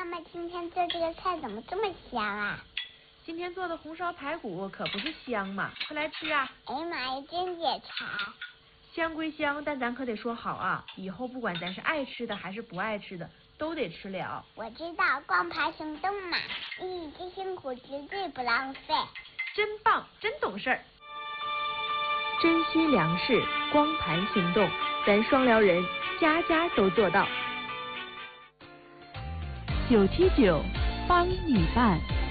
妈妈今天做这个菜怎么这么香啊？ 今天做的红烧排骨可不是香嘛，快来吃啊！ 哎呀妈呀，真解馋！ 香归香，但咱可得说好啊，以后不管咱是爱吃的还是不爱吃的，都得吃了。 我知道，光盘行动嘛，这辛苦绝对不浪费。 真棒，真懂事儿。珍惜粮食，光盘行动，咱双辽人家家都做到。 979帮你办。